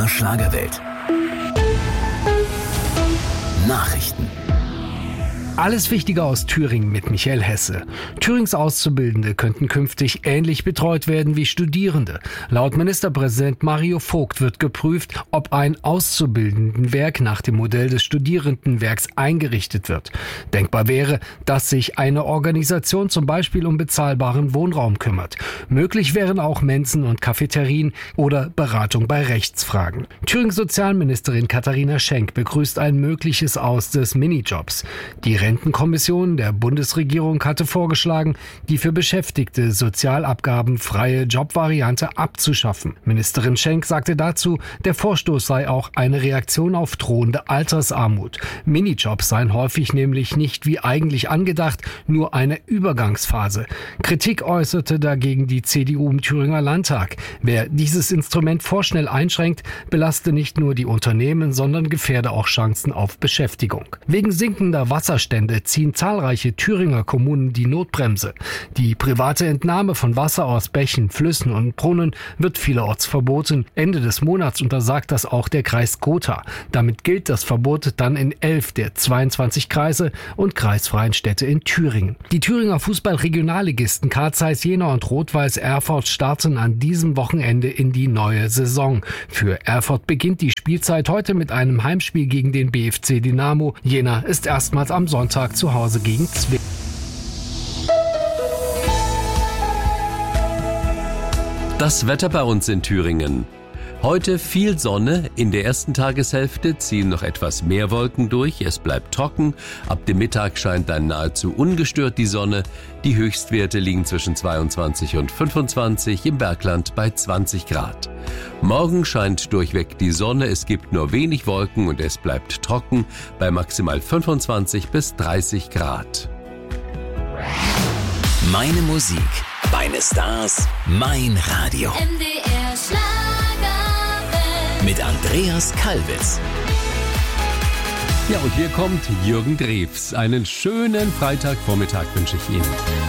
MDR Schlagerwelt. Nachrichten. Alles Wichtige aus Thüringen mit Michael Hesse. Thürings Auszubildende könnten künftig ähnlich betreut werden wie Studierende. Laut Ministerpräsident Mario Vogt wird geprüft, ob ein Auszubildendenwerk nach dem Modell des Studierendenwerks eingerichtet wird. Denkbar wäre, dass sich eine Organisation zum Beispiel um bezahlbaren Wohnraum kümmert. Möglich wären auch Mensen und Cafeterien oder Beratung bei Rechtsfragen. Thürings Sozialministerin Katharina Schenk begrüßt ein mögliches Aus des Minijobs. Die Rentenkommission der Bundesregierung hatte vorgeschlagen, die für Beschäftigte sozialabgabenfreie Jobvariante abzuschaffen. Ministerin Schenk sagte dazu, der Vorstoß sei auch eine Reaktion auf drohende Altersarmut. Minijobs seien häufig nämlich nicht wie eigentlich angedacht, nur eine Übergangsphase. Kritik äußerte dagegen die CDU im Thüringer Landtag. Wer dieses Instrument vorschnell einschränkt, belaste nicht nur die Unternehmen, sondern gefährde auch Chancen auf Beschäftigung. Wegen sinkender Wasserstände ziehen zahlreiche Thüringer Kommunen die Notbremse. Die private Entnahme von Wasser aus Bächen, Flüssen und Brunnen wird vielerorts verboten. Ende des Monats untersagt das auch der Kreis Gotha. Damit gilt das Verbot dann in 11 der 22 Kreise und kreisfreien Städte in Thüringen. Die Thüringer Fußball-Regionalligisten Carl Zeiss Jena und Rot-Weiß Erfurt starten an diesem Wochenende in die neue Saison. Für Erfurt beginnt die Spielzeit heute mit einem Heimspiel gegen den BFC Dynamo. Jena ist erstmals am Sonntag zu Hause gegen Zwickau. Das Wetter bei uns in Thüringen. Heute viel Sonne, in der ersten Tageshälfte ziehen noch etwas mehr Wolken durch, es bleibt trocken, ab dem Mittag scheint dann nahezu ungestört die Sonne, die Höchstwerte liegen zwischen 22 und 25, im Bergland bei 20 Grad. Morgen scheint durchweg die Sonne, es gibt nur wenig Wolken und es bleibt trocken bei maximal 25 bis 30 Grad. Meine Musik, meine Stars, mein Radio. MDR Schlagerwelt. Mit Andreas Kalbitz. Ja, und hier kommt Jürgen Drews. Einen schönen Freitagvormittag wünsche ich Ihnen.